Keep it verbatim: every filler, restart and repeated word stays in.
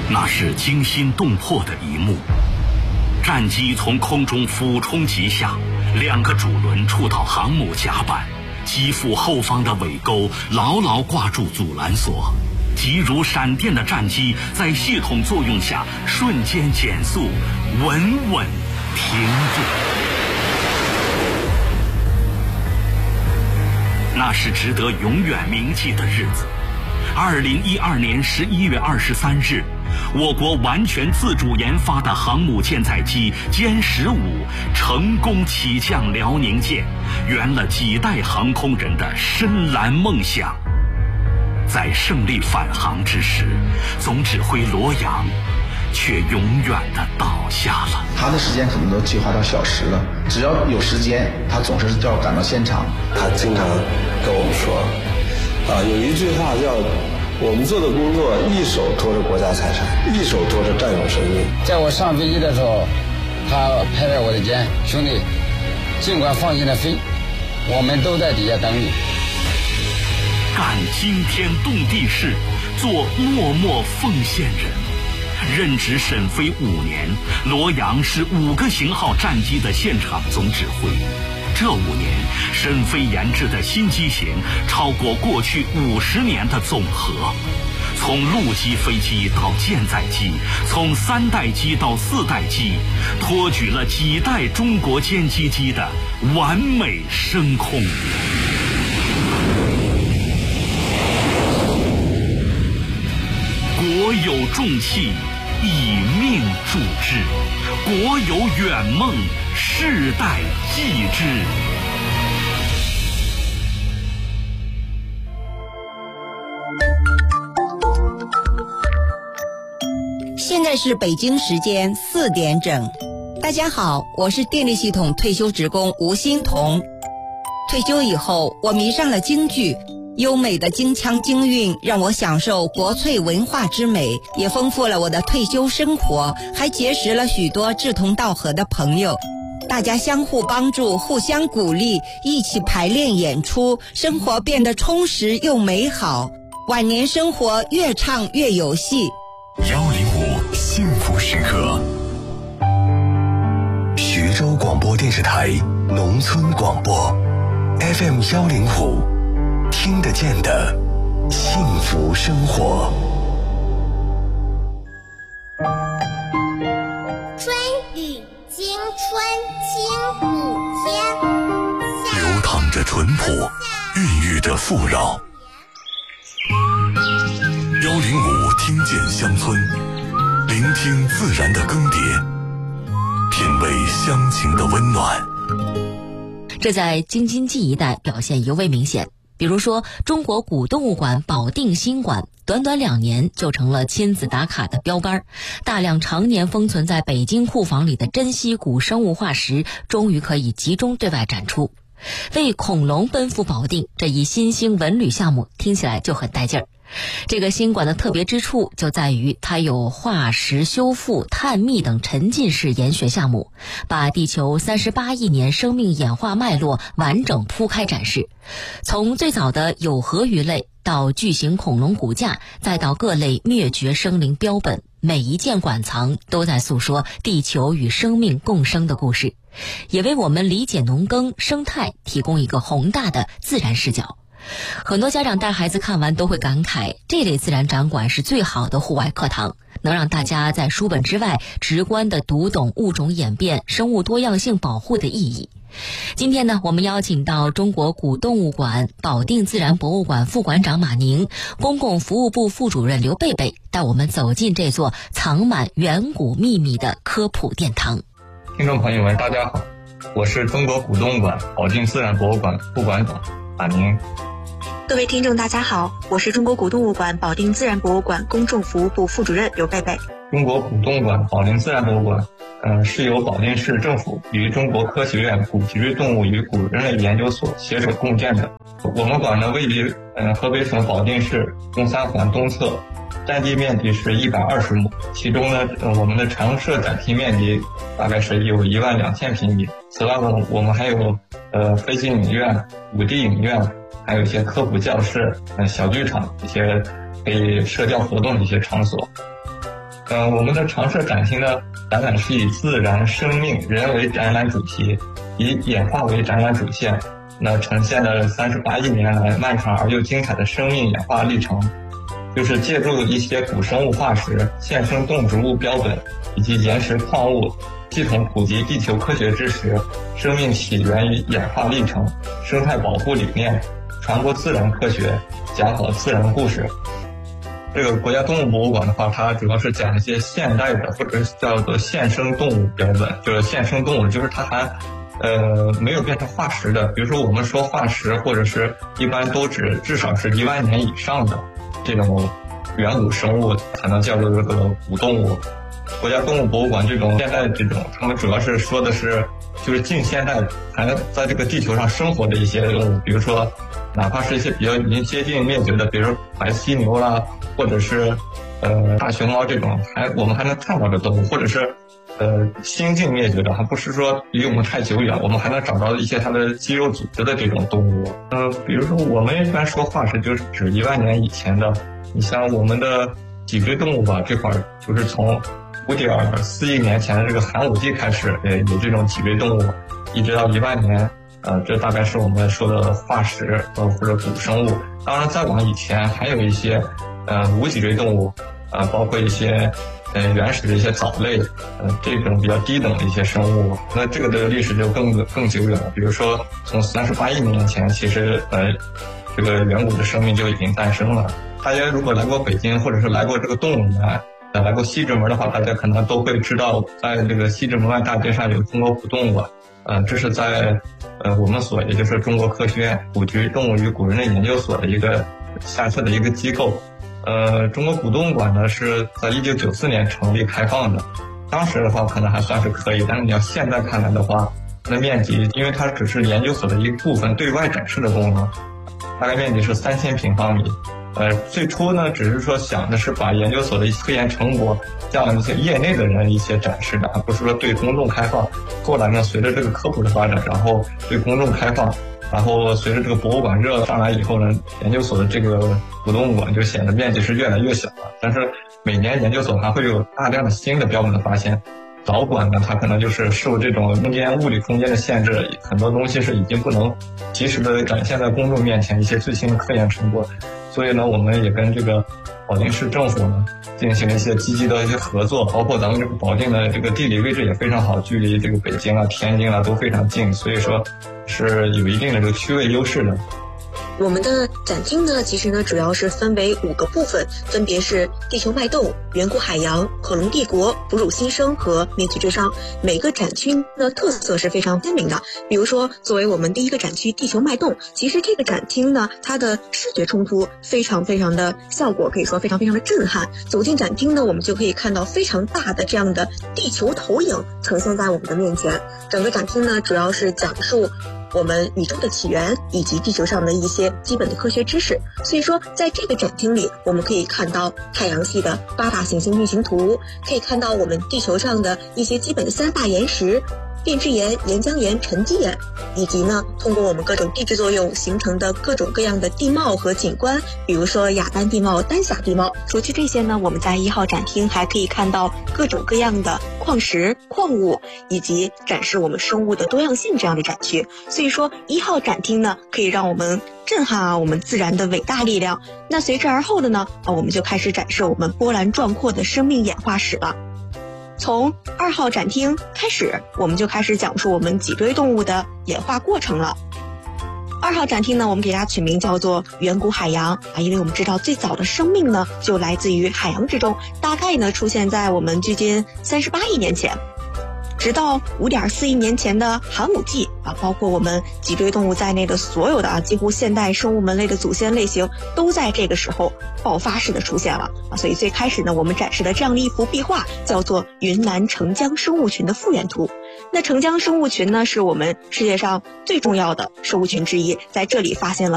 那是惊心动魄的一幕。战机从空中俯冲急下，两个主轮触到航母甲板，机腹后方的尾钩牢牢挂住阻拦索，急如闪电的战机在系统作用下瞬间减速，稳稳停住。那是值得永远铭记的日子。二零一二年十一月二十三日，我国完全自主研发的航母舰载机歼十五成功起降辽宁舰，圆了几代航空人的深蓝梦想。在胜利返航之时，总指挥罗阳却永远的倒下了。 他的时间可能都计划到小时了，只要有时间，他总是要赶到现场。 他经常跟我们说，啊，有一句话叫我们做的工作一手托着国家财产，一手托着战友生命。 在我上飞机的时候，他拍拍我的肩，兄弟，尽管放心的飞，我们都在底下等你。 干惊天动地事，做默默奉献人。任职沈飞五年，罗阳是五个型号战机的现场总指挥。这五年，沈飞研制的新机型超过过去五十年的总和。从陆基飞机到舰载机，从三代机到四代机，托举了几代中国歼击机的完美升空。国有重器，以命铸之；国有远梦，世代继之。 现在是北京时间四点整。大家好，我是电力系统退休职工吴欣彤。退休以后，我迷上了京剧。优美的京腔京韵让我享受国粹文化之美，也丰富了我的退休生活，还结识了许多志同道合的朋友。大家相互帮助，互相鼓励，一起排练演出，生活变得充实又美好。晚年生活越唱越有戏。 幺零五幸福时刻，徐州广播电视台农村广播 F M 幺零五。听得见的幸福生活。 春雨惊春清谷天， 流淌着淳朴，孕育着富饶。幺零五听见乡村，聆听自然的更迭，品味乡情的温暖。 这在京津冀一带表现尤为明显。比如说，中国古动物馆保定新馆短短两年就成了亲子打卡的标杆，大量常年封存在北京库房里的珍稀古生物化石终于可以集中对外展出。为恐龙奔赴保定，这一新兴文旅项目听起来就很带劲儿。这个新馆的特别之处就在于它有化石修复、探秘等沉浸式研学项目，把地球三十八亿年生命演化脉络完整铺开展示。从最早的有颌鱼类到巨型恐龙骨架，再到各类灭绝生灵标本，每一件馆藏都在诉说地球与生命共生的故事，也为我们理解农耕生态提供一个宏大的自然视角。很多家长带孩子看完都会感慨，这类自然展馆是最好的户外课堂，能让大家在书本之外直观地读懂物种演变、生物多样性保护的意义。今天呢，我们邀请到中国古动物馆保定自然博物馆副馆长马宁、公共服务部副主任刘贝贝，带我们走进这座藏满远古秘密的科普殿堂。 听众朋友们，大家好，我是中国古动物馆保定自然博物馆副馆长马宁。 各位听众大家好，我是中国古动物馆保定自然博物馆公众服务部副主任刘贝贝。 中国古动物馆保定自然博物馆呃，是由保定市政府与中国科学院古脊椎动物与古人类研究所携手共建的。我们馆呢位于呃河北省保定市东三环东侧，占地面积是一百二十亩，其中呢、呃、我们的常设展厅面积大概是有一万两千平米。此外我我们还有呃飞行影院、五 D 影院，还有一些科普教室、呃小剧场，一些可以社交活动的一些场所。 嗯、呃，我们的常设展厅的展览是以自然、生命、人为展览主题，以演化为展览主线，那呈现了三十八亿年来漫长而又精彩的生命演化历程。就是借助一些古生物化石、现生动植物标本以及岩石矿物，系统普及地球科学知识、生命起源与演化历程、生态保护理念，传播自然科学，讲好自然故事。这个国家动物博物馆的话，它主要是讲一些现代的或者叫做现生动物标本，就是现生动物，就是它还呃没有变成化石的。比如说我们说化石，或者是一般都指至少是一万年以上的这种远古生物才能叫做这个古动物。国家动物博物馆这种现代这种，他们主要是说的是就是近现代还在这个地球上生活的一些动物，比如说哪怕是一些比较已经接近灭绝的，比如说白犀牛啦，或者是呃大熊猫这种还我们还能看到的动物，或者是呃新近灭绝的，还不是说离我们太久远，我们还能找到一些它的肌肉组织的这种动物。呃，比如说我们一般说化石就是指一万年以前的，你像我们的脊椎动物吧，这块就是从五点四亿年前的这个寒武纪开始，呃，有这种脊椎动物，一直到一万年，呃，这大概是我们说的化石，呃，或者古生物。当然，再往以前还有一些，呃，无脊椎动物，呃，包括一些，呃，原始的一些藻类，呃，这种比较低等的一些生物。那这个的历史就更更久远了。比如说，从三十八亿年前，其实，呃，这个远古的生命就已经诞生了。大家如果来过北京，或者是来过这个动物园，呃，来过西直门的话，大家可能都会知道，在这个西直门外大街上有中国古动物，呃，这是在呃我们所，也就是中国科学院古脊椎动物与古人类研究所的一个下设的一个机构。呃，中国古动物馆呢是在一九九四年成立开放的，当时的话可能还算是可以，但是你要现在看来的话，那面积，因为它只是研究所的一部分对外展示的功能，大概面积是三千平方米。呃，最初呢，只是说想的是把研究所的一些科研成果向一些业内的人一些展示的，而不是说对公众开放。后来呢，随着这个科普的发展，然后对公众开放，然后随着这个博物馆热上来以后呢，研究所的这个古动物馆就显得面积是越来越小了。但是每年研究所还会有大量的新的标本的发现。老馆呢，它可能就是受这种空间物理空间的限制，很多东西是已经不能及时的展现在公众面前一些最新的科研成果。所以呢，我们也跟这个保定市政府呢进行了一些积极的一些合作，包括咱们这个保定的这个地理位置也非常好，距离这个北京啊、天津啊都非常近，所以说是有一定的这个区位优势的。 我们的展厅呢，其实呢主要是分为五个部分，分别是地球脉动、远古海洋、恐龙帝国、哺乳新生和灭绝之殇。每个展区的特色是非常鲜明的。比如说，作为我们第一个展区地球脉动，其实这个展厅呢，它的视觉冲突非常非常的效果，可以说非常非常的震撼。走进展厅呢，我们就可以看到非常大的这样的地球投影呈现在我们的面前。整个展厅呢，主要是讲述我们宇宙的起源以及地球上的一些基本的科学知识。所以说在这个展厅里，我们可以看到太阳系的八大行星运行图，可以看到我们地球上的一些基本的三大岩石，变质岩、岩浆岩、沉积岩，以及呢通过我们各种地质作用形成的各种各样的地貌和景观，比如说雅丹地貌、丹霞地貌。除去这些呢，我们在一号展厅还可以看到各种各样的矿石、矿物，以及展示我们生物的多样性这样的展区。所以说一号展厅呢，可以让我们震撼啊我们自然的伟大力量。那随之而后的呢，啊我们就开始展示我们波澜壮阔的生命演化史了。从二号展厅开始，我们就开始讲述我们脊椎动物的演化过程了。二号展厅呢，我们给它取名叫做远古海洋啊，因为我们知道最早的生命呢就来自于海洋之中，大概呢出现在我们距今三十八亿年前。直到五点四亿年前的寒武纪啊，包括我们脊椎动物在内的所有的啊，几乎现代生物门类的祖先类型都在这个时候爆发式的出现了啊。所以最开始呢，我们展示的这样的一幅壁画叫做云南澄江生物群的复原图。那澄江生物群呢，是我们世界上最重要的生物群之一，在这里发现了